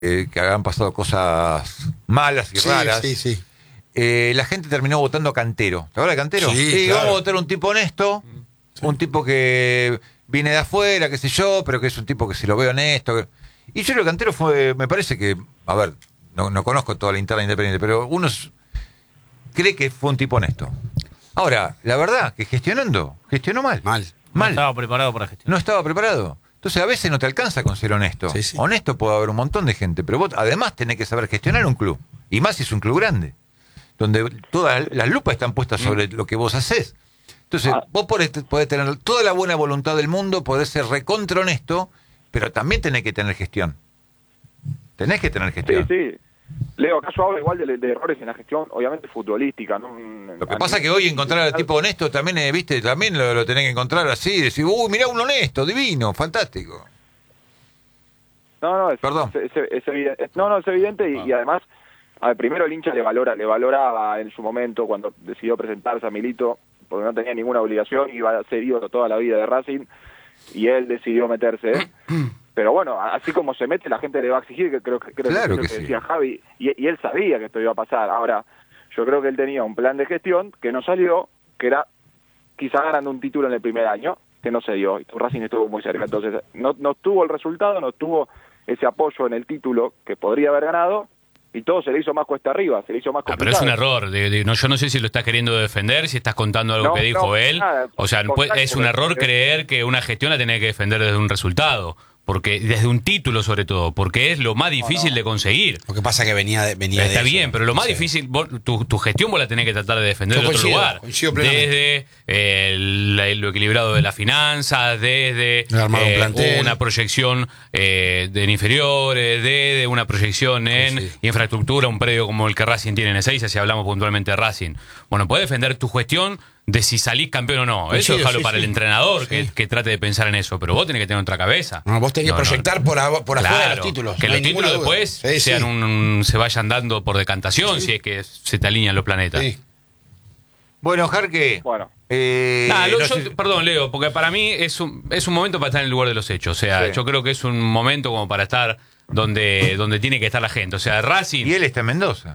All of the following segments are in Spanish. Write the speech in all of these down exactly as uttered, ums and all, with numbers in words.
eh, que habían pasado cosas malas y Sí, raras, sí, sí. eh, la gente terminó votando a Cantero. ¿Te acuerdas de Cantero? Sí, claro. Vamos a votar un tipo honesto, sí. un tipo que viene de afuera, qué sé yo, pero que es un tipo que se lo ve honesto. Que... Y yo creo que Cantero fue, me parece que, a ver, no, no conozco toda la interna independiente, pero uno cree que fue un tipo honesto. Ahora, la verdad, que gestionando, gestionó mal. Mal. Mal. No estaba preparado para gestionar. No estaba preparado. Entonces a veces no te alcanza con ser honesto. Sí, sí. Honesto puede haber un montón de gente, pero vos además tenés que saber gestionar un club. Y más si es un club grande, donde todas las lupas están puestas sobre mm. lo que vos hacés. Entonces ah. vos podés, podés tener toda la buena voluntad del mundo, podés ser recontra honesto, pero también tenés que tener gestión. Tenés que tener gestión. Sí, sí. Leo, acá yo hablo igual de, de errores en la gestión, obviamente futbolística, ¿no? Lo que pasa es que hoy encontrar al tipo honesto también, eh, viste, también lo, lo tenés que encontrar así, decir, uy, mirá un honesto, divino, fantástico. No, no, es, Perdón. Es, es, es evidente, no, no, es evidente y, ah. y además, a ver, primero el hincha le valora, le valoraba en su momento cuando decidió presentarse a Milito, porque no tenía ninguna obligación, iba a ser ídolo toda la vida de Racing, y él decidió meterse, ¿eh? Pero bueno, así como se mete, la gente le va a exigir, que creo, creo claro que, que, que sí. decía Javi, y, y él sabía que esto iba a pasar. Ahora, yo creo que él tenía un plan de gestión que no salió, que era quizá ganando un título en el primer año, que no se dio, y Racing estuvo muy cerca. Entonces, no, no tuvo el resultado, no tuvo ese apoyo en el título que podría haber ganado, y todo se le hizo más cuesta arriba, se le hizo más complicado. Ah, pero es un error. De, de, no, yo no sé si lo estás queriendo defender, si estás contando algo no, que dijo no, él. Nada, o sea, es un error creer que una gestión la tiene que defender desde un resultado. Porque desde un título sobre todo, porque es lo más difícil no, no. de conseguir. Lo que pasa es que venía de, venía Está de bien, eso, pero lo más sí. difícil, vos, tu, tu gestión vos la tenés que tratar de defender Yo de coincido, otro lugar. Coincido desde eh, el, lo equilibrado de las finanzas, desde eh, un una proyección eh, de inferiores, desde una proyección en sí. infraestructura, un predio como el que Racing tiene en Ezeiza, si hablamos puntualmente de Racing. Bueno, podés defender tu gestión de si salís campeón o no. Eso sí, déjalo sí, para sí. el entrenador sí. que, que trate de pensar en eso, pero vos tenés que tener otra cabeza. No, vos tenés no, que proyectar no. por, a, por claro, afuera los títulos. Que no los títulos después sí, sean sí. Un, un, se vayan dando por decantación, sí. si es que se te alinean los planetas. Sí. Bueno, Jarque. Bueno. Eh, nah, lo, no yo, sé... Perdón, Leo, porque para mí es un, es un momento para estar en el lugar de los hechos. O sea, sí. yo creo que es un momento como para estar donde, donde tiene que estar la gente. O sea, Racing... Y él está en Mendoza.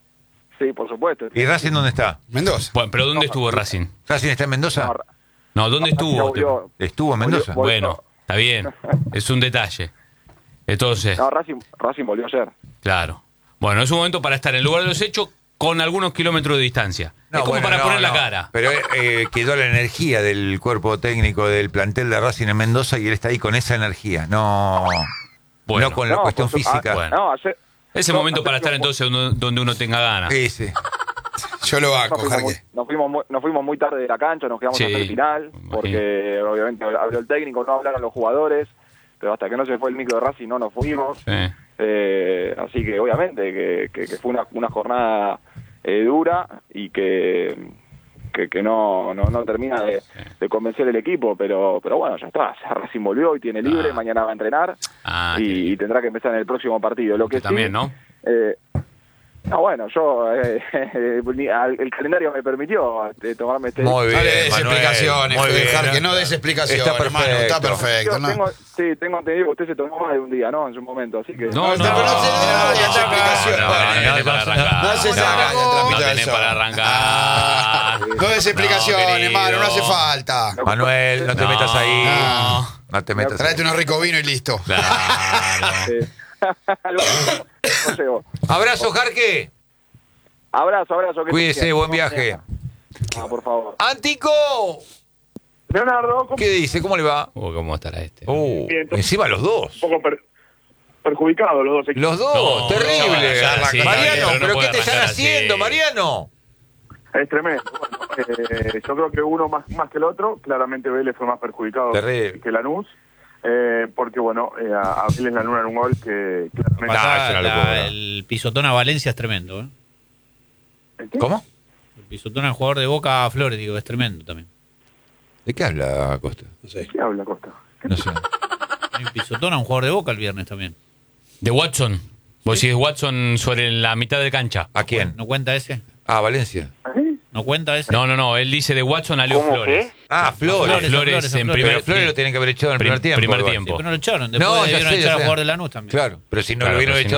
Sí, por supuesto. ¿Y Racing dónde está? Mendoza. Bueno, pero ¿dónde no, estuvo Racing? ¿Racing está en Mendoza? No, no ¿dónde no, estuvo? Volvió, ¿Estuvo en Mendoza? Volvió, bueno, está bien. Es un detalle. Entonces... No, Racing, Racing volvió ayer. Claro. Bueno, es un momento para estar en el lugar de los hechos con algunos kilómetros de distancia. No, es como bueno, para no, poner no. la cara. Pero eh, quedó la energía del cuerpo técnico del plantel de Racing en Mendoza y él está ahí con esa energía. No, bueno, no con la no, cuestión por, física. Ah, bueno. no, ayer, Ese no, momento para estar entonces uno, donde uno tenga ganas. Sí, sí. Yo lo hago, nos fuimos, muy, nos, fuimos muy, nos fuimos muy tarde de la cancha, nos quedamos sí, hasta el final, porque imagino. obviamente habló el técnico, no hablaron los jugadores, pero hasta que no se fue el micro de Racing no nos fuimos. Sí. Eh, así que obviamente que, que, que fue una, una jornada eh, dura y que, que, que no, no, no termina de, de convencer el equipo, pero pero bueno, ya está, Racing volvió y tiene libre, ah. mañana va a entrenar ah, y, y tendrá que empezar en el próximo partido. Lo que sí, también, ¿no? Eh, No, bueno, yo, eh, eh, el calendario me permitió eh, tomarme este... Muy bien, no le des explicaciones, muy bien, dejar que no des explicaciones, está perfecto. hermano, está perfecto. Yo ¿no? tengo, sí, tengo entendido que usted se tomó más de un día, ¿no? En su momento, así que... No, no, no, no, no, no se saca no tenés para arrancar. No des explicaciones, hermano, no hace falta. Manuel, no te metas ahí. No, no te metas. Tráete unos ricos vinos y listo. Claro. Abrazo, Jarque. Abrazo, abrazo. Cuídese, buen viaje. Ah, por favor. ¡Antico! Leonardo, ¿cómo... ¿Qué dice? ¿Cómo le va? Uh, ¿Cómo estará este? Uh, Bien, encima los dos. Un poco per perjudicados los dos equipos. Los dos, no, terrible. No, sí, Mariano, pero, no ¿pero qué te están así. haciendo, Mariano? Es tremendo. Bueno, eh, yo creo que uno más, más que el otro. Claramente Vélez fue más perjudicado terrible. que Lanús. Eh, porque bueno, eh, a Vélez le anulan un gol que claramente... Pasá, la, el pisotón a Valencia es tremendo, ¿eh? ¿Cómo? El pisotón al jugador de Boca a Flores, digo, es tremendo también. ¿De qué habla Costa? No sé. ¿Qué habla Costa? No sé. Hay un pisotón a un jugador de Boca el viernes también. De Watson. Vos decís Watson sobre la mitad de cancha. ¿A quién? ¿No cuenta ese? Ah, Valencia. ¿Ah, sí? ¿No cuenta ese? No, no, no. Él dice de Watson a Leo ¿Cómo Flores. qué? Ah, Flores. Flores, Flores, Flores, en Flores. primer Pero Flores lo tienen que haber echado en el Prim- primer tiempo. primer algo así. tiempo. Pero no lo echaron. Después No, ya debieron sé, ya echar a sé. jugador de Lanús también. Claro, pero si no Claro, lo hubieran pero si echado